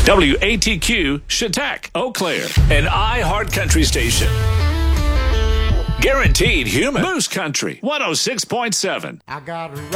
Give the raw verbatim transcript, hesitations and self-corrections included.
W A T Q, Chautauqua, Eau Claire, an iHeart Country station. Guaranteed human. Moose Country, one oh six point seven. I got a